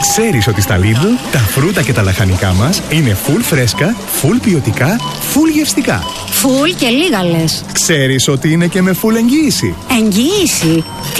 Ξέρεις ότι στα Lidl τα φρούτα και τα λαχανικά μας είναι full φρέσκα, full ποιοτικά, full γευστικά. Full και λίγα λες. Ξέρεις ότι είναι και με full εγγύηση. Εγγύηση?